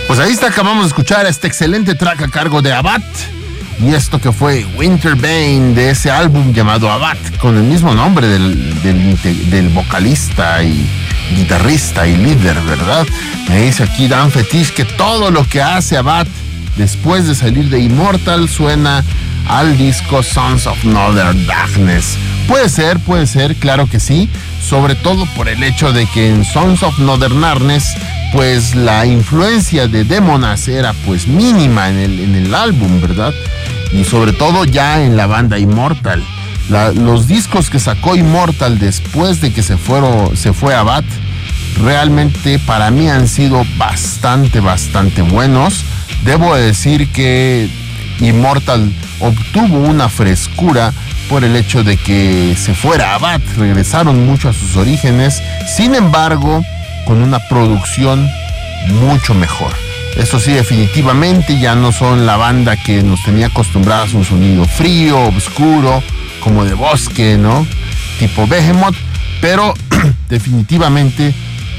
Pues ahí está, acabamos de escuchar este excelente track a cargo de Abbath. Y esto que fue Winterbane, de ese álbum llamado Abbath, con el mismo nombre del vocalista y guitarrista y líder, ¿verdad? Me dice aquí Dan Fetish que todo lo que hace Abbath después de salir de Immortal suena al disco Sons of Northern Darkness. Puede ser, claro que sí, sobre todo por el hecho de que en Sons of Northern Darkness pues la influencia de Demonas era pues mínima en el álbum, ¿verdad? Y sobre todo ya en la banda Immortal. Los discos que sacó Immortal después de que se fue Abbath, realmente para mí han sido bastante buenos. Debo decir que Immortal obtuvo una frescura por el hecho de que se fuera Abbath, regresaron mucho a sus orígenes, sin embargo, con una producción mucho mejor. Eso sí, definitivamente ya no son la banda que nos tenía acostumbrados a un sonido frío, oscuro, como de bosque, ¿no? Tipo Behemoth, pero definitivamente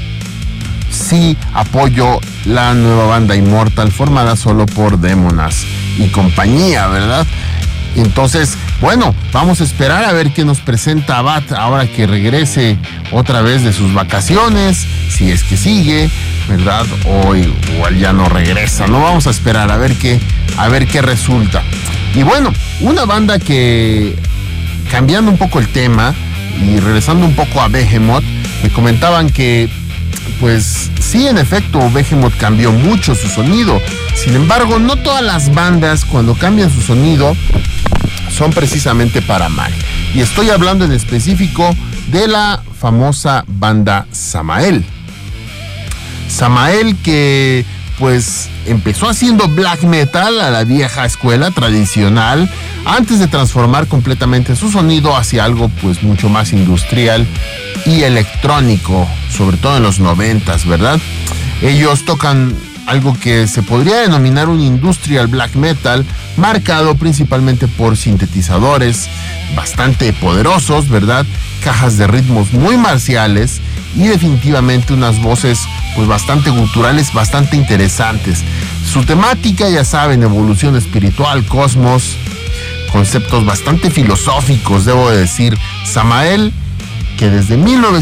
sí apoyo la nueva banda Immortal formada solo por Demonas y compañía, ¿verdad? Entonces, bueno, vamos a esperar a ver qué nos presenta Abbath ahora que regrese otra vez de sus vacaciones, si es que sigue, ¿verdad? O igual ya no regresa, ¿no? Vamos a esperar a ver qué resulta. Y bueno, una banda que, cambiando un poco el tema y regresando un poco a Behemoth, me comentaban que pues sí, en efecto, Behemoth cambió mucho su sonido. Sin embargo, no todas las bandas cuando cambian su sonido son precisamente para mal. Y estoy hablando en específico de la famosa banda Samael. Samael que pues empezó haciendo black metal a la vieja escuela tradicional antes de transformar completamente su sonido hacia algo pues mucho más industrial y electrónico, sobre todo en los 90s, ¿verdad? Ellos tocan algo que se podría denominar un industrial black metal, marcado principalmente por sintetizadores bastante poderosos, ¿verdad? Cajas de ritmos muy marciales y definitivamente unas voces pues bastante guturales, bastante interesantes. Su temática, ya saben, evolución espiritual, cosmos, conceptos bastante filosóficos, debo decir. Samael, que desde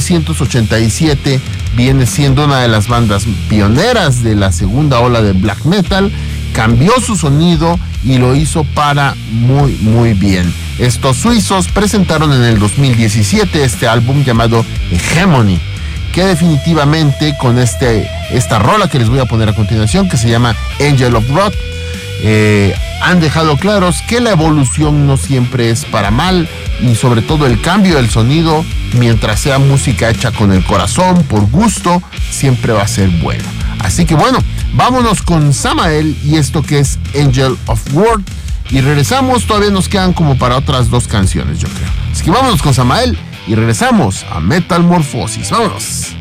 1987 viene siendo una de las bandas pioneras de la segunda ola de black metal, cambió su sonido y lo hizo para muy bien. Estos suizos presentaron en el 2017 este álbum llamado Hegemony, que definitivamente con esta rola que les voy a poner a continuación, que se llama Angel of Wrath, han dejado claros que la evolución no siempre es para mal, y sobre todo el cambio del sonido, mientras sea música hecha con el corazón, por gusto, siempre va a ser bueno. Así que bueno, vámonos con Samael y esto que es Angel of Wrath, y regresamos. Todavía nos quedan como para otras 2 canciones, yo creo. Así que vámonos con Samael y regresamos a Metalmorphosis. ¡Vámonos!